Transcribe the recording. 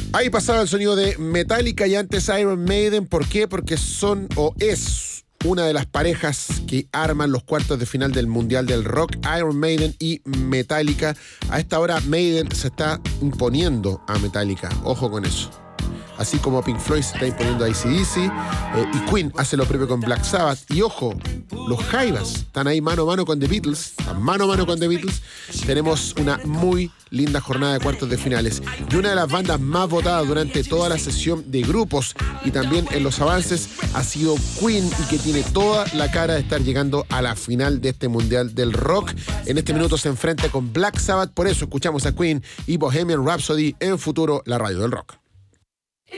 Ahí pasaba el sonido de Metallica y antes Iron Maiden. ¿Por qué? Porque son o es una de las parejas que arman los cuartos de final del Mundial del Rock, Iron Maiden y Metallica. A esta hora Maiden se está imponiendo a Metallica. Ojo con eso. Así como Pink Floyd se está imponiendo a AC/DC y Queen hace lo propio con Black Sabbath. Y ojo, los Jaivas están ahí mano a mano con The Beatles. Están mano a mano con The Beatles. Tenemos una muy linda jornada de cuartos de finales. Y una de las bandas más votadas durante toda la sesión de grupos y también en los avances ha sido Queen, y que tiene toda la cara de estar llegando a la final de este Mundial del Rock. En este minuto se enfrenta con Black Sabbath. Por eso escuchamos a Queen y Bohemian Rhapsody en Futuro, la radio del rock.